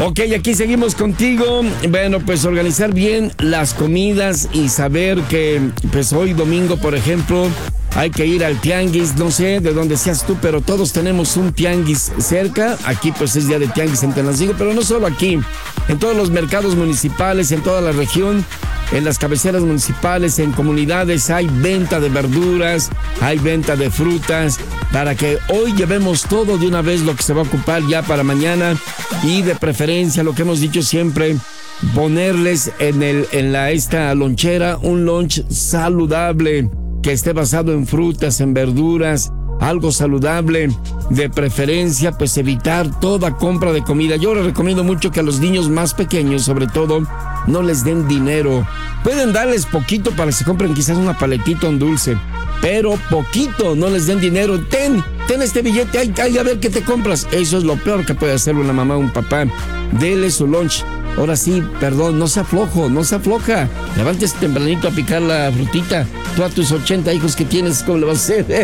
Ok, aquí seguimos contigo. Bueno, pues organizar bien las comidas y saber que pues hoy domingo, por ejemplo, hay que ir al tianguis. No sé de dónde seas tú, pero todos tenemos un tianguis cerca. Aquí pues es día de tianguis en Tenancingo, pero no solo aquí. En todos los mercados municipales, en toda la región, en las cabeceras municipales, en comunidades hay venta de verduras, hay venta de frutas, para que hoy llevemos todo de una vez lo que se va a ocupar ya para mañana, y de preferencia, lo que hemos dicho siempre, ponerles en esta lonchera un lunch saludable, que esté basado en frutas, en verduras, algo saludable. De preferencia, pues evitar toda compra de comida. Yo les recomiendo mucho que a los niños más pequeños, sobre todo, no les den dinero. Pueden darles poquito para que se compren quizás una paletita, un dulce, pero poquito, no les den dinero. Ten este billete, ay, a ver qué te compras. Eso es lo peor que puede hacer una mamá o un papá. Dele su lunch. Ahora sí, perdón, no sea flojo, no sea floja. Levántese tempranito a picar la frutita. Tú a tus 80 hijos que tienes, ¿cómo le vas a hacer?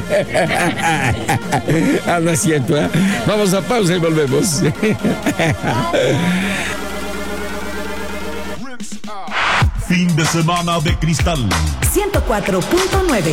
Ah, no es cierto, ¿eh? Vamos a pausa y volvemos. Fin de semana de Cristal 104.9.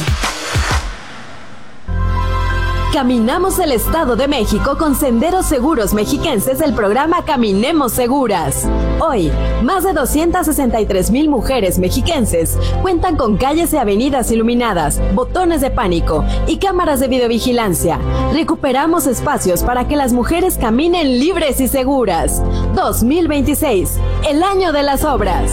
Caminamos el Estado de México con Senderos Seguros Mexiquenses del programa Caminemos Seguras. Hoy, más de 263,000 mujeres mexiquenses cuentan con calles y avenidas iluminadas, botones de pánico y cámaras de videovigilancia. Recuperamos espacios para que las mujeres caminen libres y seguras. 2026, el año de las obras.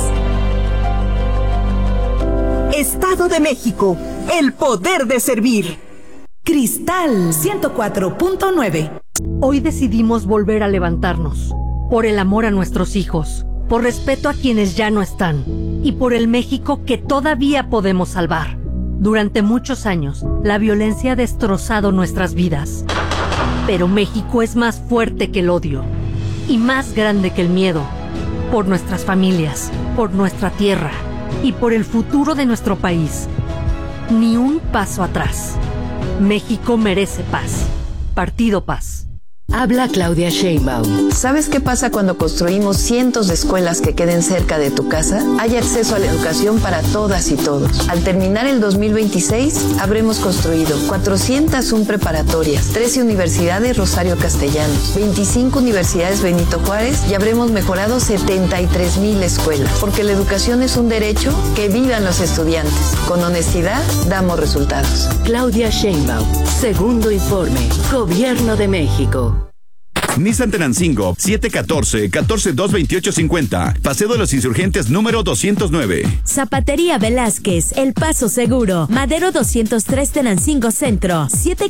Estado de México, el poder de servir. Cristal 104.9. Hoy decidimos volver a levantarnos, por el amor a nuestros hijos, por respeto a quienes ya no están, y por el México que todavía podemos salvar. Durante muchos años, la violencia ha destrozado nuestras vidas. Pero México es más fuerte que el odio, y más grande que el miedo. Por nuestras familias, por nuestra tierra, y por el futuro de nuestro país. Ni un paso atrás. México merece paz. Partido Paz. Habla Claudia Sheinbaum. ¿Sabes qué pasa cuando construimos cientos de escuelas que queden cerca de tu casa? Hay acceso a la educación para todas y todos. Al terminar el 2026, habremos construido 401 preparatorias, 13 universidades Rosario Castellanos, 25 universidades Benito Juárez y habremos mejorado 73,000 escuelas. Porque la educación es un derecho, que vivan los estudiantes. Con honestidad, damos resultados. Claudia Sheinbaum. Segundo informe. Gobierno de México. Nissan Tenancingo, 714-228-50. Paseo de los Insurgentes número 209. Zapatería Velázquez, El Paso Seguro. Madero 203 Tenancingo Centro.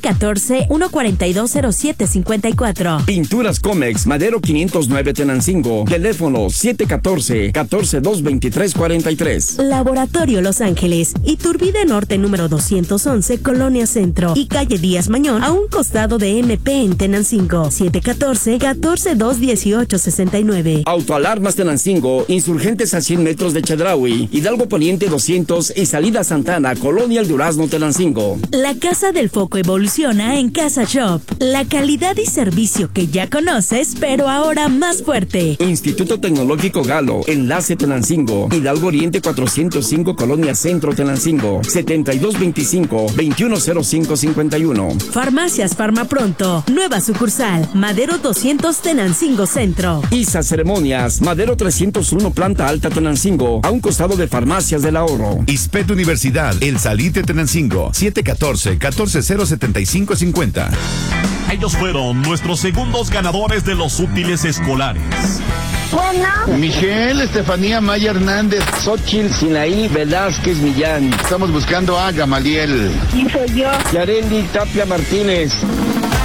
714-142-0754. Pinturas Comex, Madero 509 Tenancingo. Teléfono 714-223-43. Laboratorio Los Ángeles. Iturbide Norte número 211, Colonia Centro. Y calle Díaz Mañón, a un costado de MP en Tenancingo. 714-218-69. Autoalarmas Tenancingo, Insurgentes a 100 metros de Chedraui, Hidalgo Poniente 200 y Salida Santana, Colonia El Durazno, Tenancingo. La Casa del Foco evoluciona en Casa Shop. La calidad y servicio que ya conoces, pero ahora más fuerte. Instituto Tecnológico Galo, Enlace Tenancingo, Hidalgo Oriente 405, Colonia Centro, Tenancingo. 7225-210551. Farmacias Farmapronto, nueva sucursal, Madero 200 Tenancingo Centro. ISA Ceremonias, Madero 301 Planta Alta Tenancingo, a un costado de Farmacias del Ahorro. ISPET Universidad, El Salite Tenancingo, 714-140-7550. Ellos fueron nuestros segundos ganadores de los útiles escolares. Bueno. Michelle Estefanía Maya Hernández. Xochitl Sinaí Velázquez Millán. Estamos buscando a Gamaliel. ¿Quién soy yo? Yareli Tapia Martínez.